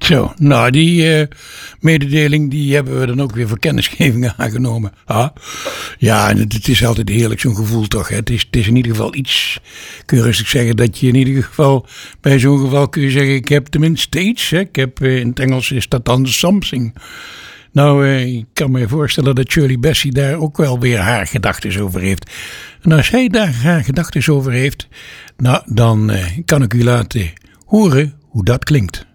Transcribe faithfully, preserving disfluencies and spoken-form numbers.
Zo, nou die uh, mededeling die hebben we dan ook weer voor kennisgeving aangenomen. Ah, ja, en het, het is altijd heerlijk zo'n gevoel toch. Hè? Het, is, het is in ieder geval iets, kun je rustig zeggen, dat je in ieder geval bij zo'n geval kun je zeggen, ik heb tenminste iets. Hè? Ik heb, uh, in het Engels is dat dan something. Nou, uh, ik kan me voorstellen dat Shirley Bassey daar ook wel weer haar gedachten over heeft. En als hij daar haar gedachten over heeft, nou dan uh, kan ik u laten horen hoe dat klinkt.